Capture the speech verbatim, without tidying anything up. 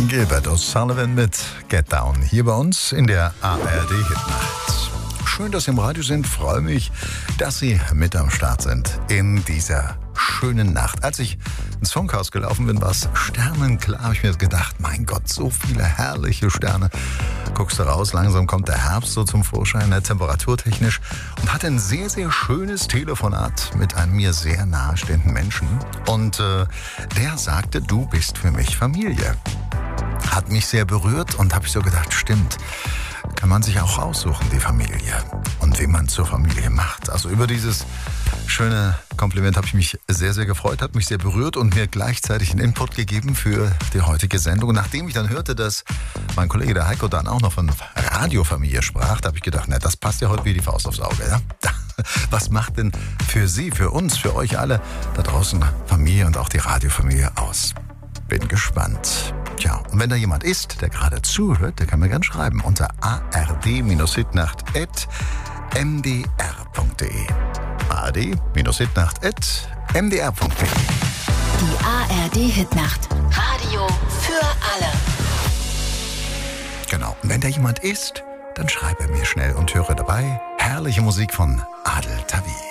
Gilbert O'Sullivan mit Get Down hier bei uns in der A R D Hitnacht. Schön, dass Sie im Radio sind. Freue mich, dass Sie mit am Start sind in dieser schönen Nacht. Als ich ins Funkhaus gelaufen bin, war es sternenklar. Habe ich mir gedacht, mein Gott, so viele herrliche Sterne. Guckst du raus, langsam kommt der Herbst so zum Vorschein, ne, temperaturtechnisch. Und hatte ein sehr, sehr schönes Telefonat mit einem mir sehr nahestehenden Menschen. Und äh, der sagte, du bist für mich Familie. Hat mich sehr berührt und habe ich so gedacht, stimmt. Kann man sich auch aussuchen, die Familie. Und wen man zur Familie macht. Also über dieses schöne Kompliment habe ich mich sehr, sehr gefreut, hat mich sehr berührt und mir gleichzeitig einen Input gegeben für die heutige Sendung. Und nachdem ich dann hörte, dass mein Kollege der Heiko dann auch noch von Radiofamilie sprach, da habe ich gedacht, na, das passt ja heute wie die Faust aufs Auge. Ja? Was macht denn für Sie, für uns, für euch alle da draußen Familie und auch die Radiofamilie aus? Bin gespannt. Tja, und wenn da jemand ist, der gerade zuhört, der kann mir gerne schreiben unter a r d hitnacht at m d r punkt d e. a r d hitnacht at m d r punkt d e. Die A R D Hitnacht. Radio für alle. Genau. Und wenn da jemand ist, dann schreibe mir schnell und höre dabei herrliche Musik von Adel Tawil.